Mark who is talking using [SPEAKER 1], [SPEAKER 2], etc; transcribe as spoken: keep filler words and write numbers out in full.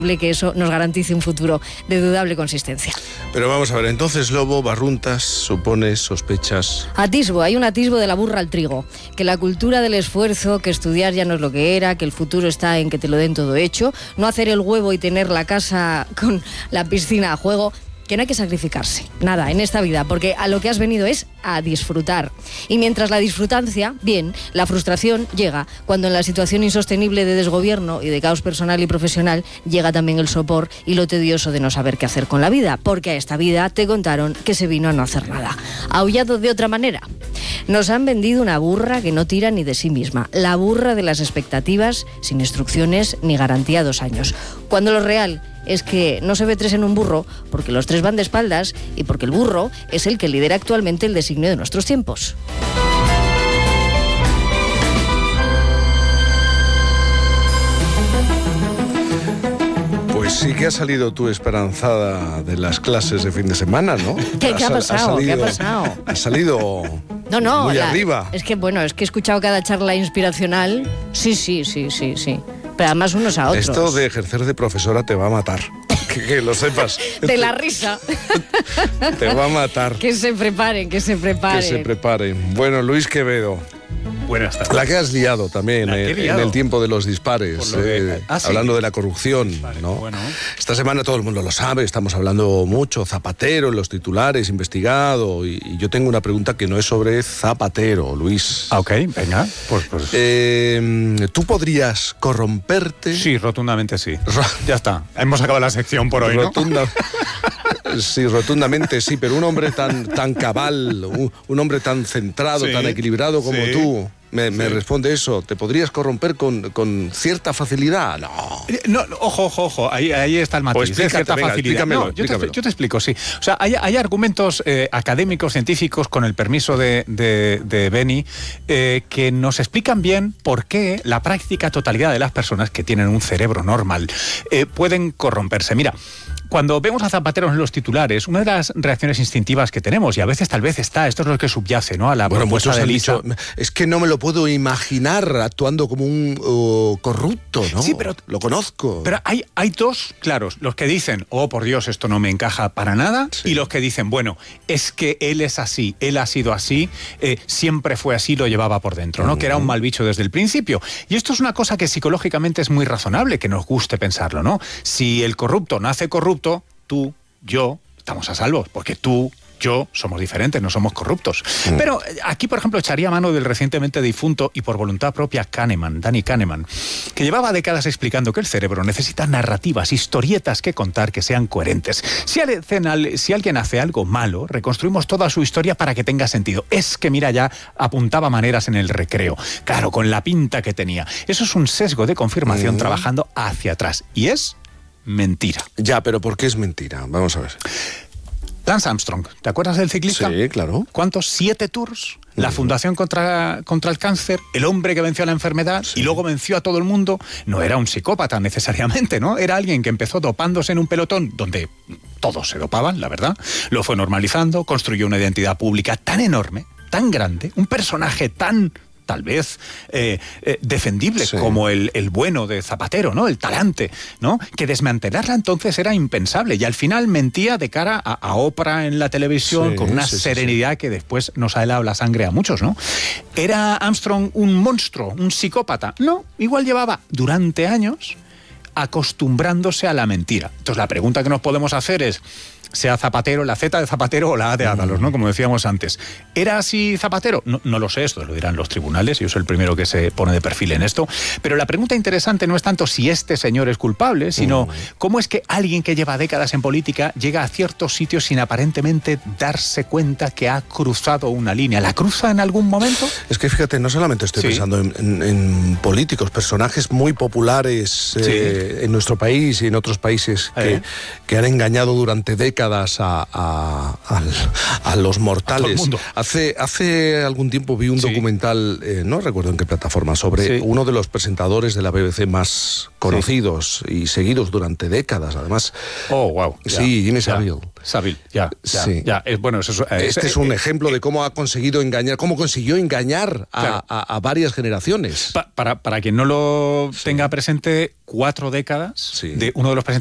[SPEAKER 1] que eso nos garantice un futuro de dudable consistencia.
[SPEAKER 2] Pero vamos a ver, entonces, Lobo, barruntas, supones, sospechas...
[SPEAKER 1] Atisbo, hay un atisbo de la burra al trigo, que la cultura del esfuerzo, que estudiar ya no es lo que era, que el futuro está en que te lo den todo hecho, no hacer el huevo y tener la casa con la piscina a juego... que no hay que sacrificarse, nada, en esta vida, porque a lo que has venido es a disfrutar. Y mientras la disfrutancia, bien, la frustración llega cuando en la situación insostenible de desgobierno y de caos personal y profesional llega también el sopor y lo tedioso de no saber qué hacer con la vida, porque a esta vida te contaron que se vino a no hacer nada. Aullado de otra manera. Nos han vendido una burra que no tira ni de sí misma, la burra de las expectativas, sin instrucciones ni garantía a dos años. Cuando lo real es que no se ve tres en un burro porque los tres van de espaldas y porque el burro es el que lidera actualmente el designio de nuestros tiempos.
[SPEAKER 2] Pues sí que has salido tú esperanzada de las clases de fin de semana, ¿no?
[SPEAKER 1] ¿Qué, ¿qué ha pasado?
[SPEAKER 2] Has salido,
[SPEAKER 1] ¿Qué ha pasado?
[SPEAKER 2] Has salido
[SPEAKER 1] no, no,
[SPEAKER 2] muy
[SPEAKER 1] la,
[SPEAKER 2] arriba.
[SPEAKER 1] Es que, bueno, es que he escuchado cada charla inspiracional. Sí, sí, sí, sí, sí. Pero además unos a otros.
[SPEAKER 2] Esto de ejercer de profesora te va a matar. Que, que lo sepas.
[SPEAKER 1] De la risa.
[SPEAKER 2] Te va a matar.
[SPEAKER 1] Que se preparen, que se preparen.
[SPEAKER 2] Que se preparen. Bueno, Luis Quevedo.
[SPEAKER 3] Buenas tardes.
[SPEAKER 2] La que has liado también eh, liado. en el tiempo de los dispares, de, eh, ah, ¿sí? hablando de la corrupción. Vale, ¿no? Bueno. Esta semana todo el mundo lo sabe, estamos hablando mucho, Zapatero en los titulares, investigado, y, y yo tengo una pregunta que no es sobre Zapatero, Luis.
[SPEAKER 3] Ah, ok, venga. Pues, pues.
[SPEAKER 2] Eh, ¿Tú podrías corromperte?
[SPEAKER 3] Sí, rotundamente sí. Ro ya está, hemos acabado la sección por hoy,
[SPEAKER 2] Rotunda ¿no? Sí, rotundamente sí, pero un hombre tan, tan cabal, un, un hombre tan centrado, sí, tan equilibrado como sí. tú... Me, sí. me responde eso, ¿te podrías corromper con, con cierta facilidad? No.
[SPEAKER 3] no. Ojo, ojo, ojo, ahí, ahí está el matiz.
[SPEAKER 2] Pues explícate,
[SPEAKER 3] cierta
[SPEAKER 2] venga,
[SPEAKER 3] facilidad. No, yo, te, yo te explico, sí. O sea, hay, hay argumentos eh, académicos, científicos, con el permiso de, de, de Beni, eh, que nos explican bien por qué la práctica totalidad de las personas que tienen un cerebro normal eh, pueden corromperse. Mira, cuando vemos a Zapatero en los titulares, una de las reacciones instintivas que tenemos, y a veces tal vez está, esto es lo que subyace, ¿no? A la
[SPEAKER 2] bueno,
[SPEAKER 3] propuesta de Elisa.
[SPEAKER 2] Dicho, es que no me lo puedo imaginar actuando como un uh, corrupto, ¿no?
[SPEAKER 3] Sí, pero...
[SPEAKER 2] Lo conozco.
[SPEAKER 3] Pero hay, hay dos claros, los que dicen, oh, por Dios, esto no me encaja para nada, sí. y los que dicen, bueno, es que él es así, él ha sido así, eh, siempre fue así, lo llevaba por dentro, ¿no? Uh-huh. Que era un mal bicho desde el principio. Y esto es una cosa que psicológicamente es muy razonable, que nos guste pensarlo, ¿no? Si el corrupto nace corrupto, tú, yo, estamos a salvo, porque tú, yo, somos diferentes, no somos corruptos. Mm. Pero aquí, por ejemplo, echaría mano del recientemente difunto y por voluntad propia Kahneman, Danny Kahneman, que llevaba décadas explicando que el cerebro necesita narrativas, historietas que contar que sean coherentes. Si, al, si alguien hace algo malo, reconstruimos toda su historia para que tenga sentido. Es que, mira, ya apuntaba maneras en el recreo. Claro, con la pinta que tenía. Eso es un sesgo de confirmación mm. trabajando hacia atrás. Y es... mentira.
[SPEAKER 2] Ya, pero ¿por qué es mentira? Vamos a ver.
[SPEAKER 3] Lance Armstrong, ¿te acuerdas del ciclista?
[SPEAKER 2] Sí, claro.
[SPEAKER 3] ¿Cuántos? Siete tours. La uh-huh. Fundación contra, contra el Cáncer, el hombre que venció la enfermedad sí. y luego venció a todo el mundo. No era un psicópata necesariamente, ¿no? Era alguien que empezó dopándose en un pelotón donde todos se dopaban, la verdad. Lo fue normalizando, construyó una identidad pública tan enorme, tan grande, un personaje tan... tal vez eh, eh, defendible sí. como el, el bueno de Zapatero, ¿no? El talante, ¿no? Que desmantelarla entonces era impensable y al final mentía de cara a, a Oprah en la televisión sí, con una sí, serenidad sí, sí. que después nos ha helado la sangre a muchos, ¿no? ¿Era Armstrong un monstruo, un psicópata? No, igual llevaba durante años acostumbrándose a la mentira. Entonces la pregunta que nos podemos hacer es... sea Zapatero, la Z de Zapatero o la A de Ábalos, ¿no? Como decíamos antes. ¿Era así Zapatero? No, no lo sé, esto lo dirán los tribunales, yo soy el primero que se pone de perfil en esto, pero la pregunta interesante no es tanto si este señor es culpable, sino cómo es que alguien que lleva décadas en política llega a ciertos sitios sin aparentemente darse cuenta que ha cruzado una línea. ¿La cruza en algún momento?
[SPEAKER 2] Es que fíjate, no solamente estoy sí. pensando en, en, en políticos, personajes muy populares eh, sí. en nuestro país y en otros países que, eh. que han engañado durante décadas A, a, a, a los mortales.
[SPEAKER 3] A
[SPEAKER 2] hace, hace algún tiempo vi un sí. documental, eh, no recuerdo en qué plataforma, sobre sí. uno de los presentadores de la B B C más conocidos sí. y seguidos durante décadas, además.
[SPEAKER 3] Oh, wow.
[SPEAKER 2] Ya, sí, Jimmy Savile.
[SPEAKER 3] Savile, ya, ya, sí. ya. Es, bueno, eso es,
[SPEAKER 2] este es, es un eh, ejemplo de cómo ha conseguido engañar, cómo consiguió engañar a, claro. a, a varias generaciones.
[SPEAKER 3] Pa, para, para quien no lo sí. tenga presente, cuatro décadas sí. de uno de los presentadores